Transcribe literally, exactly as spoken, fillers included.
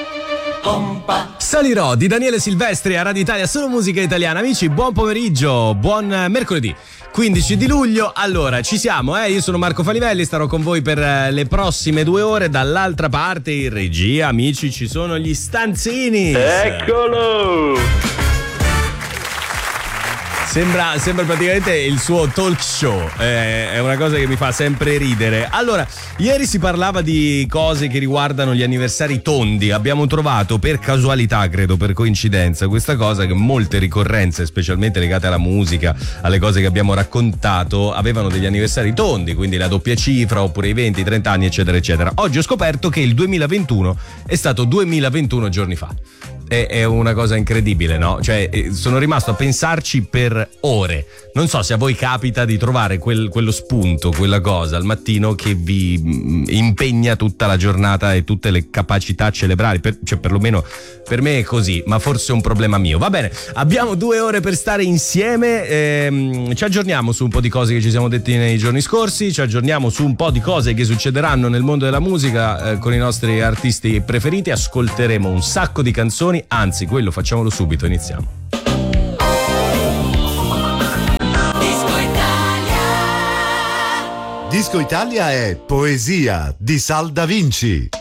Salirò di Daniele Silvestri a Radio Italia, solo musica italiana. Amici, buon pomeriggio, buon mercoledì quindici di luglio. Allora, ci siamo, eh? Io sono Marco Falivelli, starò con voi per le prossime due ore. Dall'altra parte in regia, amici, ci sono gli Stanzini. Eccolo! Sembra, sembra praticamente il suo talk show, eh, è una cosa che mi fa sempre ridere. Allora, ieri si parlava di cose che riguardano gli anniversari tondi. Abbiamo trovato per casualità, credo per coincidenza, questa cosa che molte ricorrenze, specialmente legate alla musica, alle cose che abbiamo raccontato, avevano degli anniversari tondi, quindi la doppia cifra oppure i venti, trenta anni, eccetera, eccetera. Oggi ho scoperto che il duemilaventuno è stato duemilaventuno giorni fa. È una cosa incredibile, no? Cioè, sono rimasto a pensarci per ore. Non so se a voi capita di trovare quel, quello spunto, quella cosa al mattino che vi impegna tutta la giornata e tutte le capacità cerebrali. Per, cioè, perlomeno per me è così, ma forse è un problema mio. Va bene, abbiamo due ore per stare insieme. Ehm, ci aggiorniamo su un po' di cose che ci siamo detti nei giorni scorsi. Ci aggiorniamo su un po' di cose che succederanno nel mondo della musica eh, con i nostri artisti preferiti. Ascolteremo un sacco di canzoni. Anzi, quello facciamolo subito, iniziamo. Disco Italia. Disco Italia è Poesia di Sal Da Vinci.